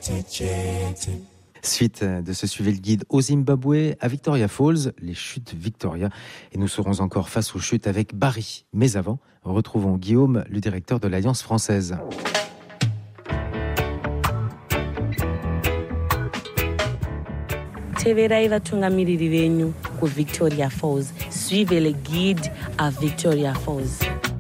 Suite de ce Suivez le guide au Zimbabwe, à Victoria Falls, les chutes Victoria. Et nous serons encore face aux chutes avec Barry. Mais avant, retrouvons Guillaume, le directeur de l'Alliance française. Teverai vatungamiriri venyu kuVictoria Falls. Suivez le guide à Victoria Falls.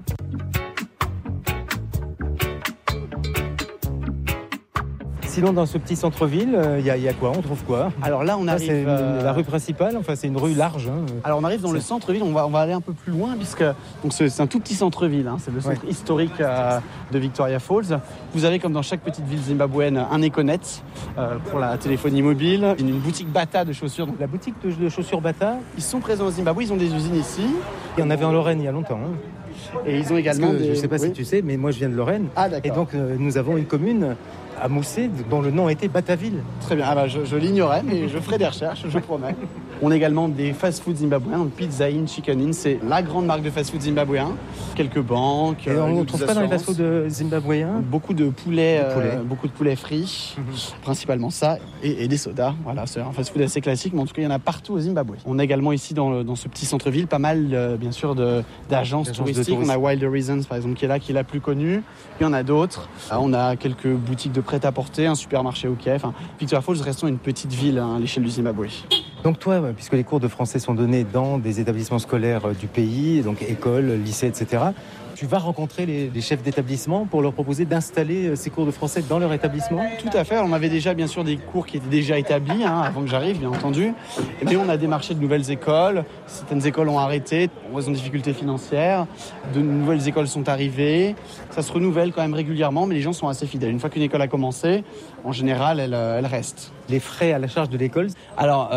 Sinon, dans ce petit centre-ville, il y a quoi? On trouve quoi? Alors là, on arrive... C'est la rue principale, enfin c'est une rue large. Hein. Alors on arrive dans le centre-ville, on va aller un peu plus loin, puisque donc c'est un tout petit centre-ville, hein, c'est le centre historique de Victoria Falls. Vous avez, comme dans chaque petite ville zimbabwéenne, un Econet pour la téléphonie mobile, une boutique Bata de chaussures. Donc, la boutique de chaussures Bata, ils sont présents au Zimbabwe, ils ont des usines ici. Il y en avait en Lorraine il y a longtemps. Hein. Et ils ont également je ne sais pas si tu sais, mais moi je viens de Lorraine. Ah d'accord. Et donc nous avons une commune à Moussé, dont le nom était Bataville. Très bien, je l'ignorais, mais je ferai des recherches, je promets. On a également des fast-food zimbabwéens, donc Pizza Inn, Chicken Inn, c'est la grande marque de fast-food zimbabwéen. Quelques banques. Et on ne trouve pas dans les fast-food zimbabwéens beaucoup de poulet frits, principalement ça, et des sodas. Voilà, c'est un fast-food assez classique, mais en tout cas, il y en a partout au Zimbabwe. On a également ici, dans ce petit centre-ville, pas mal, bien sûr, d'agences touristiques. On a Wild Horizons, par exemple, qui est la plus connue. Il y en a d'autres. On a quelques boutiques de prêt-à-porter, un supermarché au quai. Enfin, Victoria Falls restons une petite ville à l'échelle du Zimbabwe. Donc toi, puisque les cours de français sont donnés dans des établissements scolaires du pays, donc écoles, lycées, etc., tu vas rencontrer les chefs d'établissement pour leur proposer d'installer ces cours de français dans leur établissement? Tout à fait. On avait déjà, bien sûr, des cours qui étaient déjà établis, avant que j'arrive, bien entendu. Mais on a démarché de nouvelles écoles. Certaines écoles ont arrêté en raison de difficultés financières. De nouvelles écoles sont arrivées. Ça se renouvelle quand même régulièrement, mais les gens sont assez fidèles. Une fois qu'une école a commencé, en général, elle reste. Les frais à la charge de l'école? Alors,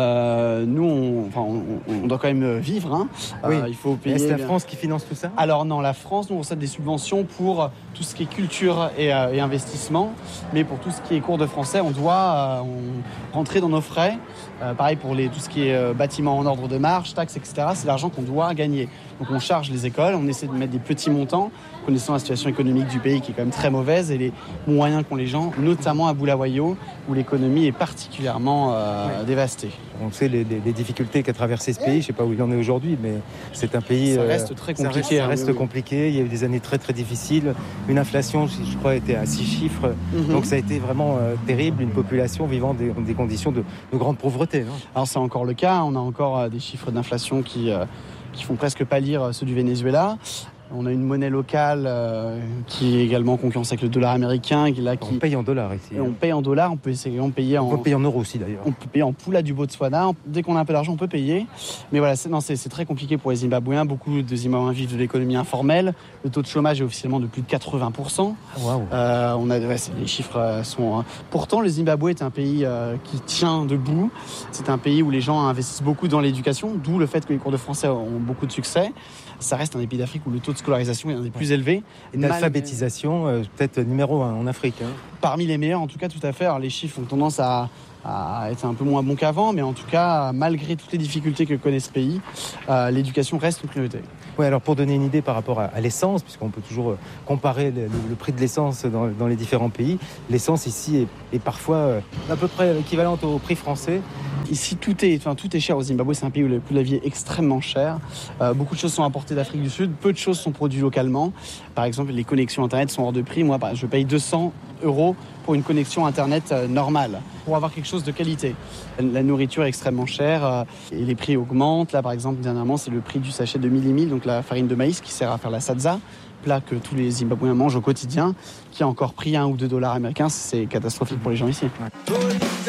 nous, on doit quand même vivre. Hein. Oui. Il faut payer. Est-ce la France qui finance tout ça? Alors non, la France, nous, on reçoit des subventions pour tout ce qui est culture et investissement. Mais pour tout ce qui est cours de français, on doit rentrer dans nos frais. Pareil pour tout ce qui est bâtiment en ordre de marche, taxes, etc. C'est l'argent qu'on doit gagner. Donc on charge les écoles, on essaie de mettre des petits montants, connaissant la situation économique du pays qui est quand même très mauvaise et les moyens qu'ont les gens, notamment à Bulawayo, où l'économie est particulièrement dévastée. On sait les difficultés qu'a traversé ce pays, je ne sais pas où il en est aujourd'hui, mais c'est un pays... Ça reste très compliqué. Ça reste compliqué, il y a eu des années très très difficiles, une inflation, je crois, était à 6 chiffres, donc ça a été vraiment terrible, une population vivant des conditions de grande pauvreté. Hein. Alors c'est encore le cas, on a encore des chiffres d'inflation qui font presque pâlir ceux du Venezuela. On a une monnaie locale qui est également en concurrence avec le dollar américain. On paye en dollars ici. Et on paye en dollars, on peut payer en euros aussi d'ailleurs. On peut payer en poula du Botswana. Dès qu'on a un peu d'argent, on peut payer. Mais voilà, c'est très compliqué pour les Zimbabwéens. Beaucoup de Zimbabwéens vivent de l'économie informelle. Le taux de chômage est officiellement de plus de 80%. Wow. Les chiffres sont... Pourtant, le Zimbabwe est un pays qui tient debout. C'est un pays où les gens investissent beaucoup dans l'éducation, d'où le fait que les cours de français ont beaucoup de succès. Ça reste un des pays d'Afrique où le taux de scolarisation est un des plus élevés. Et l'alphabétisation, peut-être numéro 1 en Afrique. Hein. Parmi les meilleurs, en tout cas, tout à fait. Alors, les chiffres ont tendance à être un peu moins bons qu'avant, mais en tout cas, malgré toutes les difficultés que connaît ce pays, l'éducation reste une priorité. Oui, alors pour donner une idée par rapport à l'essence, puisqu'on peut toujours comparer le prix de l'essence dans les différents pays, l'essence ici est parfois à peu près équivalente au prix français. Ici, tout est cher au Zimbabwe. C'est un pays où le coût de la vie est extrêmement cher. Beaucoup de choses sont importées d'Afrique du Sud. Peu de choses sont produites localement. Par exemple, les connexions Internet sont hors de prix. Moi, je paye 200 € pour une connexion Internet normale, pour avoir quelque chose de qualité. La nourriture est extrêmement chère et les prix augmentent. Là, par exemple, dernièrement, c'est le prix du sachet de mili-mil, donc la farine de maïs qui sert à faire la sadza, plat que tous les Zimbabwéens mangent au quotidien, qui a encore pris 1 ou 2 $ américains. C'est catastrophique pour les gens ici.